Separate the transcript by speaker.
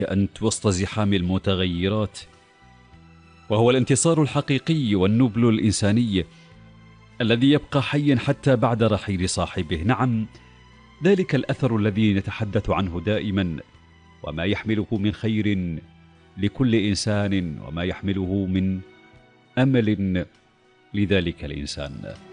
Speaker 1: أنت وسط زحام المتغيرات، وهو الانتصار الحقيقي والنبل الإنساني الذي يبقى حيا حتى بعد رحيل صاحبه. نعم، ذلك الأثر الذي نتحدث عنه دائما، وما يحمله من خير لكل إنسان، وما يحمله من أمل لذلك الإنسان.